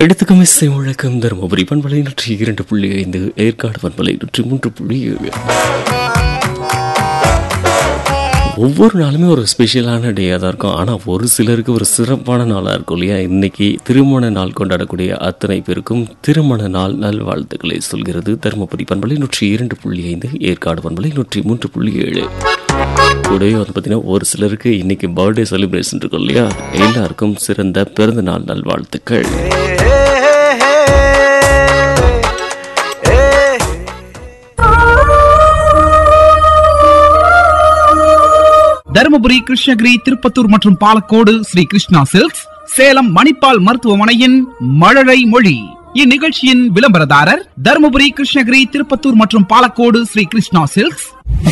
எடுத்துக்கும் இசை முழக்கம் தருமபுரி பண்பலை 102.5, ஏற்காடு பண்பலை 103.7. ஒவ்வொரு நாளுமே ஒரு ஸ்பெஷலான டேயாக தான் இருக்கும். ஆனால் ஒரு சிலருக்கு ஒரு சிறப்பான நாளாக இருக்கும் இல்லையா? இன்னைக்கு திருமண நாள் கொண்டாடக்கூடிய அத்தனை பேருக்கும் திருமண நாள் நல்வாழ்த்துக்களை சொல்கிறது தருமபுரி பண்பலை 102.5, ஏற்காடு பண்பலை 103.7. கூடவே வந்து பார்த்தீங்கன்னா ஒரு சிலருக்கு இன்னைக்கு பர்த்டே செலிப்ரேஷன் இருக்கும் இல்லையா? எல்லாருக்கும் சிறந்த பிறந்த நாள் நல்வாழ்த்துக்கள். தருமபுரி, கிருஷ்ணகிரி, திருப்பத்தூர் மற்றும் பாலக்கோடு ஸ்ரீ கிருஷ்ணா சில்க்ஸ், சேலம் மணிப்பால் மருத்துவமனையின் மழலை மொழி. இந்நிகழ்ச்சியின் விளம்பரதாரர் தருமபுரி, கிருஷ்ணகிரி, திருப்பத்தூர் மற்றும் பாலக்கோடு ஸ்ரீ கிருஷ்ணா சில்க்ஸ்.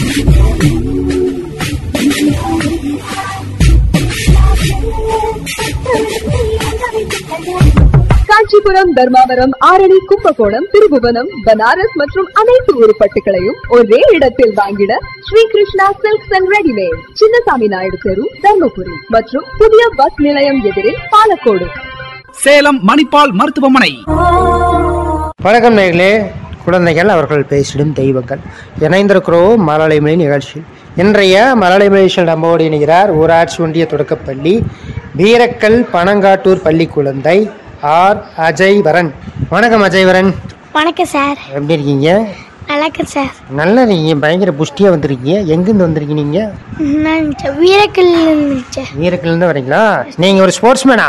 காஞ்சிபுரம், தர்மாவரம், ஆரணி, கும்பகோணம், திருபுவனம், பனாரஸ் மற்றும் அனைத்து உருப்பட்டுகளையும் ஒரே இடத்தில் வாங்கிட Sri Krishna silks and readymade, Chinnasamy Naidu தெரு, தர்மபுரி மற்றும் புதிய பஸ் நிலையம் எதிரில் பாலக்கோடு. சேலம் மணிப்பால் மருத்துவமனை. வணக்கம் நேயர்களே, குழந்தைகள் அவர்கள் பேசிடும் தெய்வங்கள் இணைந்திருக்கிறோம் மலலைமொழி நிகழ்ச்சி. இன்றைய மலலைமொழி நம்மோடு இணைகிறார் ஊராட்சி ஒன்றிய தொடக்கப்பள்ளி வீரக்கல் பனங்காட்டூர் பள்ளி குழந்தை ஆர் அஜய்வரன். வணக்கம் அஜய்வரன். வணக்கம் சார். எப்படி இருக்கீங்க? நல்லா இருக்கேன் சார். நல்லா இருக்கீங்க, பயங்கர புஷ்டியாக வந்திருக்கீங்க. எங்கேருந்து வந்திருக்கீங்க நீங்க? நான் வீரக்கல்லேருந்து வரீங்களா? நீங்கள் ஒரு ஸ்போர்ட்ஸ்மேனா?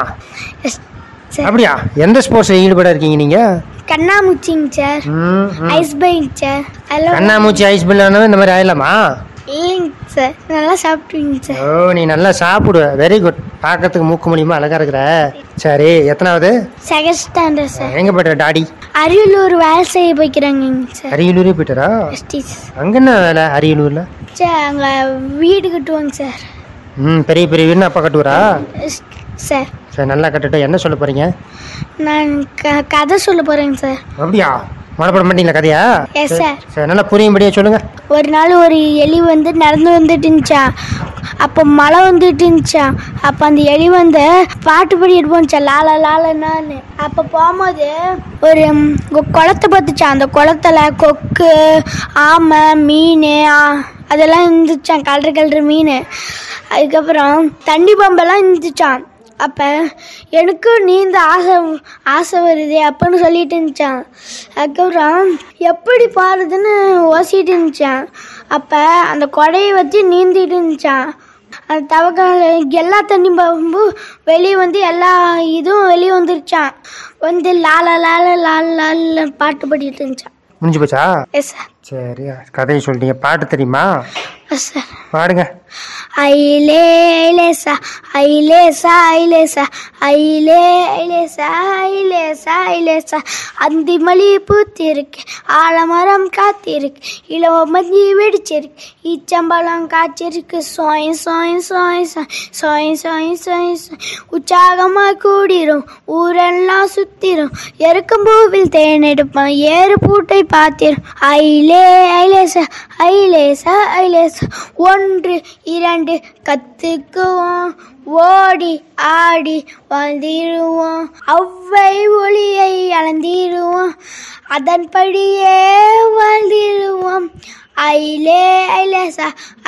சார். அப்படியா? எந்த ஸ்போர்ட்ஸில் ஈடுபட இருக்கீங்க நீங்கள்? கண்ணாமூச்சிங்க சார், ஐஸ் பைக் சார். கண்ணாமூச்சி ஐஸ் பில்லானது இந்த மாதிரி ஆயிடலாமா? இல்லைங்க சார், நல்லா சாப்பிட்டுங்க சார். ஓ, நீ நல்லா சாப்பிடுவ. Very good. பார்க்கறதுக்கு மூக்கு மூலியமா அழகா இருக்கிற. சரி, எத்தனாவது? Second standard sir. எங்க போய்ட்ட டாடி? அரியலூர் வேலை செய்ய போய்க்கிறாங்க சார். அரியலூரே போயிட்டாரா? அங்க என்ன வேலை அரியலூர்ல? சார் அங்க வீடு கட்டுவாங்க சார். பெரிய பெரிய வீடுன்னு அப்பா கட்டுவாரா சார்? சரி, நல்லா கட்டுட்டோம். என்ன சொல்ல போறீங்க? நான் கதை சொல்ல போறேங்க சார். அப்படியா? மனப்பட மாட்டீங்களா கதையா? Yes sir. சரி, நல்லா புரியும்படியா சொல்லுங்க. ஒரு நாள் ஒரு எலி வந்து நடந்து வந்துட்டு இருந்துச்சா. அப்போ மழை வந்துட்டு இருந்துச்சா. அப்போ அந்த எலி வந்து பாட்டு பாடிட்டு போச்சா, லால லாலன்னு. அப்போ போகும்போது ஒரு குளத்தை பார்த்துச்சா. அந்த குளத்துல கொக்கு, ஆமை, மீன் அதெல்லாம் இருந்துச்சான், கலர் மீன். அதுக்கப்புறம் தண்ணி பம்பெல்லாம் இருந்துச்சான். அப்போ எனக்கு நீந்த ஆசை வருது அப்படின்னு சொல்லிட்டு இருந்துச்சான். அதுக்கப்புறம் எப்படி பாடுறதுன்னு ஓசிட்டு இருந்துச்சான். அப்போ அந்த கொடையை வச்சு நீந்திட்டு இருந்துச்சான். அந்த தவக்கால எல்லா தண்ணி பம்பு வெளியே வந்து எல்லா இதுவும் வெளியே வந்துருச்சான். வந்து லால லால லால லால பாட்டு பாடிட்டு இருந்துச்சான். முடிஞ்சு போச்சா? Yes sir. சரி, கதையை சொல்லிட்டீங்க. பாட்டு தெரியுமா? Yes sir. பாடுங்க. ஐலே ஐலேசா ஐலேசா ஐலேசா ஐலே ஐலேசா ஐலேசா ஐலேசா அந்தி மலி பூத்திருக்கு, ஆலமரம் காத்திருக்கு, இளவ மஞ்சி வெடிச்சிருக்கு, ஈச்சம்பழம் காய்ச்சிருக்கு, சோய் சோய் சோய் சோய் சோய் சோய் சோய் உற்சாகமாக கூடிரும், ஊரெல்லாம் சுத்திரும், எருக்கும் பூவில் தேன் எடுப்போம், ஏறு பூட்டை பார்த்திரும். ஐலே ஐலேசா ஐலேசா ஐலேசா 1 2 கத்துக்குவோம், ஓடி ஆடி வாழ்ந்திடுவோம், அவ்வை ஒளியை அளந்திடுவோம், அதன்படியே வாழ்ந்திடுவோம். ஐலே ஐலேசா